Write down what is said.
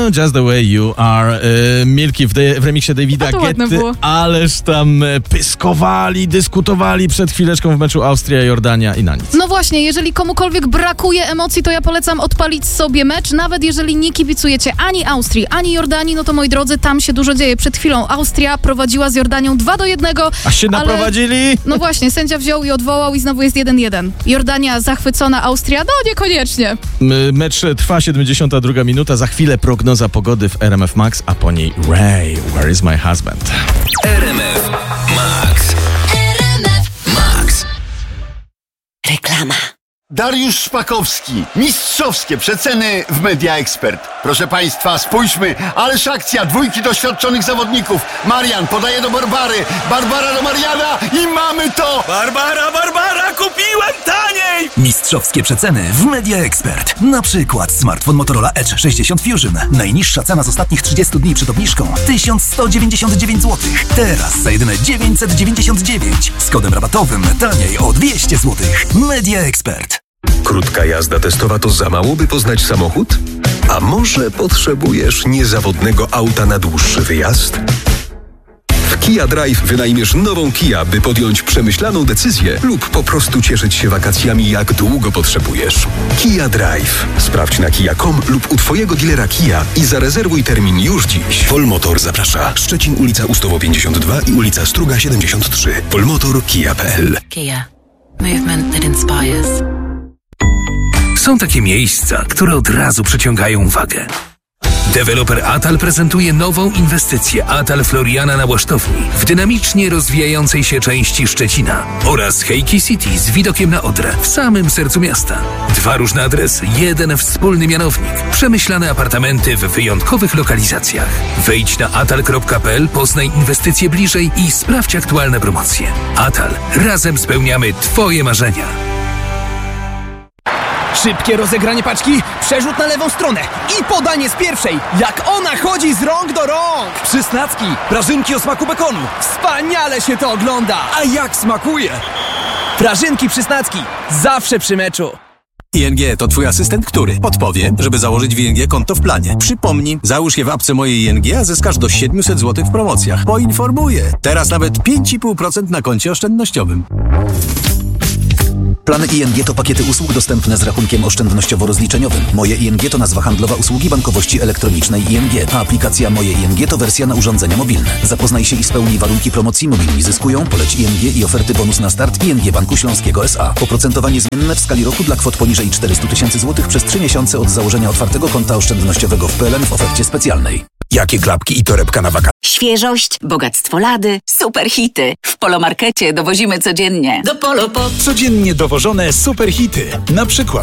Just the Way You Are. Milki w remiksie Davida Guetty, ależ tam pyskowali, dyskutowali przed chwileczką w meczu Austria-Jordania i na nic. No właśnie, jeżeli komukolwiek brakuje emocji, to ja polecam odpalić sobie mecz, nawet jeżeli nie kibicujecie ani Austrii, ani Jordanii, no to moi drodzy, tam się dużo dzieje. Przed chwilą Austria prowadziła z Jordanią 2-1. A się naprowadzili? No właśnie, sędzia wziął i odwołał i znowu jest 1-1. Jordania zachwycona, Austria, no niekoniecznie. Mecz trwa 72 minuta, za chwilę prognoza pogody w RMF Max, a po niej Ray, Where is my husband? RMF Max. RMF Max. Reklama. Dariusz Szpakowski. Mistrzowskie przeceny w Media Expert. Proszę Państwa, spójrzmy, ależ akcja, dwójki doświadczonych zawodników. Marian podaje do Barbary, Barbara do Mariana i mamy to! Barbara, kupiłem taniej! Mistrzowskie przeceny w Media Expert. Na przykład smartfon Motorola Edge 60 Fusion. Najniższa cena z ostatnich 30 dni przed obniżką 1199 zł. Teraz za jedyne 999. Z kodem rabatowym taniej o 200 zł. Media Expert. Krótka jazda testowa to za mało, by poznać samochód? A może potrzebujesz niezawodnego auta na dłuższy wyjazd? W Kia Drive wynajmiesz nową Kia, by podjąć przemyślaną decyzję lub po prostu cieszyć się wakacjami jak długo potrzebujesz. Kia Drive. Sprawdź na kia.com lub u Twojego dealera Kia i zarezerwuj termin już dziś. Polmotor zaprasza. Szczecin, ulica Ustowo 52 i ulica Struga 73. Polmotor Kia.pl. Kia. Movement that inspires. Są takie miejsca, które od razu przyciągają uwagę. Deweloper Atal prezentuje nową inwestycję Atal Floriana na Łasztowni w dynamicznie rozwijającej się części Szczecina oraz Hejki City z widokiem na Odrę w samym sercu miasta. 2 różne adresy, 1 wspólny mianownik. Przemyślane apartamenty w wyjątkowych lokalizacjach. Wejdź na atal.pl, poznaj inwestycje bliżej i sprawdź aktualne promocje. Atal. Razem spełniamy Twoje marzenia. Szybkie rozegranie paczki, przerzut na lewą stronę i podanie z pierwszej. Jak ona chodzi z rąk do rąk! Przysnacki, prażynki o smaku bekonu. Wspaniale się to ogląda! A jak smakuje! Prażynki Przysnacki, zawsze przy meczu. ING to twój asystent, który podpowie, żeby założyć w ING konto w planie. Przypomnij, załóż je w apce mojej ING, a zyskasz do 700 zł w promocjach. Poinformuję, teraz nawet 5,5% na koncie oszczędnościowym. Plany ING to pakiety usług dostępne z rachunkiem oszczędnościowo-rozliczeniowym. Moje ING to nazwa handlowa usługi bankowości elektronicznej ING, a aplikacja Moje ING to wersja na urządzenia mobilne. Zapoznaj się i spełnij warunki promocji. Mobilni zyskują, poleć ING i oferty bonus na start ING Banku Śląskiego S.A. Oprocentowanie zmienne w skali roku dla kwot poniżej 400 000 zł przez 3 miesiące od założenia otwartego konta oszczędnościowego w PLN w ofercie specjalnej. Jakie klapki i torebka na wakacje? Świeżość, bogactwo lady, super hity. W Polomarkecie dowozimy codziennie. Do Polo po... Codziennie dowożone super hity. Na przykład